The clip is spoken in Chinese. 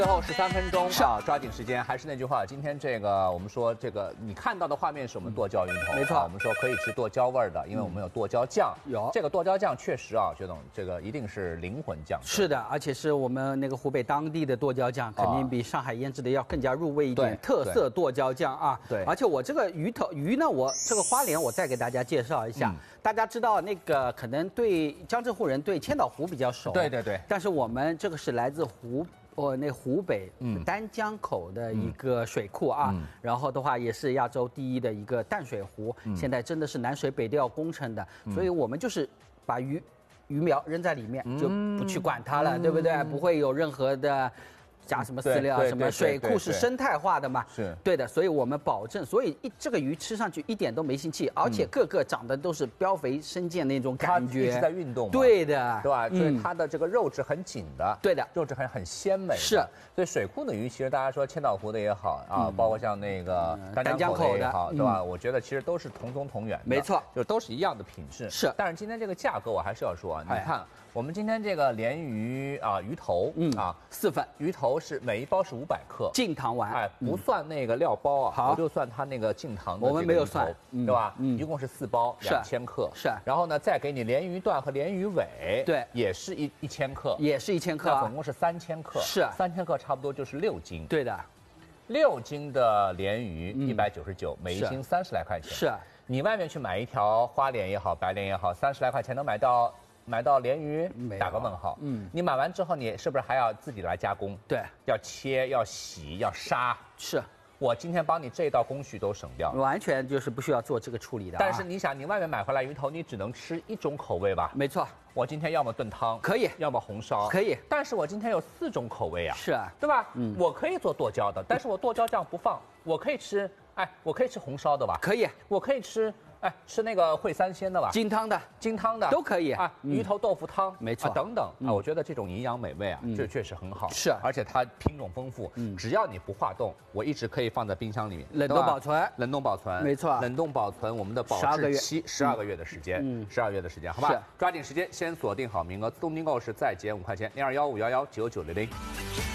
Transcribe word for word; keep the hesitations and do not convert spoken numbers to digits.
最后十三分钟啊，抓紧时间。还是那句话，今天这个我们说这个你看到的画面是我们剁椒鱼头， 没错、 啊。我们说可以吃剁椒味儿的，因为我们有剁椒酱。 有这个剁椒酱确实啊，薛总，这个一定是灵魂酱。 是的，而且是我们那个湖北当地的剁椒酱，肯定比上海腌制的要更加入味一点。特色剁椒酱啊， 对。 而且我这个鱼头鱼呢，我这个花莲我再给大家介绍一下。嗯、大家知道那个可能对江浙沪人对千岛湖比较熟， 对对对。 但是我们这个是来自湖。哦，那湖北丹江口的一个水库啊，嗯、然后的话也是亚洲第一的一个淡水湖，嗯、现在真的是南水北调工程的，嗯、所以我们就是把鱼鱼苗扔在里面，嗯、就不去管它了，嗯、对不对？不会有任何的。加什么饲料？什么水库是生态化的嘛？ 是对的，所以我们保证，所以一这个鱼吃上去一点都没腥气，而且个个长得都是膘肥生健那种感觉。 它一直在运动嘛， 对的， 对吧？所以它的这个肉质很紧的， 对的， 肉质很很鲜美。 是， 所以水库的鱼，其实大家说千岛湖的也好啊，包括像那个丹江口的也好，对吧？我觉得其实都是同宗同源的， 没错， 就都是一样的品质。 是， 但是今天这个价格我还是要说啊，你看。我们今天这个鲢鱼啊，鱼头，嗯啊， 四份， 鱼头是每一包是五百克， 净糖丸， 哎，不算那个料包啊，我就算它那个净糖的， 我们没有算， 对吧？嗯，一共是四包，两千克， 是。 然后呢，再给你鲢鱼段和鲢鱼尾， 对， 也是一一千克， 也是一千克， 总共是三千克， 是三千克，差不多就是六斤， 对的， 六斤的鲢鱼一百九十九，每一斤三十来块钱， 是。 你外面去买一条花鲢也好，白鲢也好，三十来块钱能买到。买到鲢鱼，打个问号。嗯，你买完之后，你是不是还要自己来加工？ 对， 要切，要洗，要杀。 是， 我今天帮你这一道工序都省掉， 完全就是不需要做这个处理的、啊。 但是你想，你外面买回来鱼头，你只能吃一种口味吧？ 没错。 我今天要么炖汤， 可以； 要么红烧， 可以。 但是我今天有四种口味啊， 是啊， 对吧？嗯，我可以做剁椒的，但是我剁椒酱不放，我可以吃，哎，我可以吃红烧的吧？ 可以， 我可以吃。哎，吃那个烩三鲜的吧， 金汤的、 金汤的都可以啊，鱼头豆腐汤， 没错， 等等啊，我觉得这种营养美味啊，这确实很好， 是， 而且它品种丰富，只要你不化冻，我一直可以放在冰箱里面， 冷冻保存， 冷冻保存， 没错， 冷冻保存我们的保质期十二个月的时间，嗯，十二月的时间，好吧，抓紧时间先锁定好名额，自动订购是再减五块钱，零二幺五幺幺九九零零。